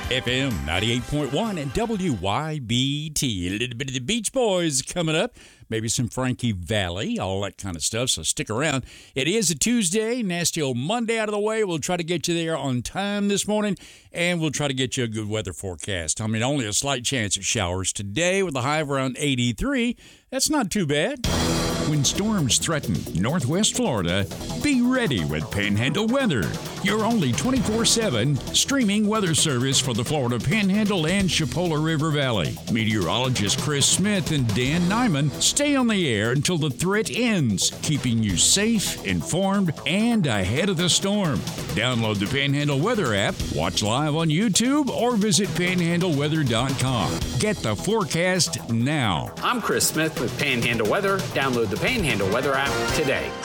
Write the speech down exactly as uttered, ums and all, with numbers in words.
F M ninety-eight point one and W Y B T. A little bit of the Beach Boys coming up. Maybe some Frankie Valli, all that kind of stuff, so stick around. It is a Tuesday, nasty old Monday out of the way. We'll try to get you there on time this morning, and we'll try to get you a good weather forecast. I mean, only a slight chance of showers today with a high of around eighty-three. That's not too bad. When storms threaten Northwest Florida, be ready with Panhandle Weather, your only twenty-four seven streaming weather service for the Florida Panhandle and Chipola River Valley. Meteorologist Chris Smith and Dan Nyman stay on the air until the threat ends, keeping you safe, informed, and ahead of the storm. Download the Panhandle Weather app, watch live on YouTube, or visit panhandle weather dot com. Get the forecast now. I'm Chris Smith with Panhandle Weather. Download the Panhandle Weather app today.